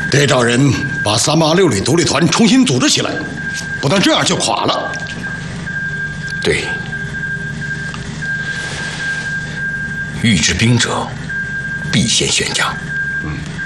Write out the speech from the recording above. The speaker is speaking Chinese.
得找人把386旅独立团重新组织起来，不能这样就垮了。 对，欲治兵者，必先选将。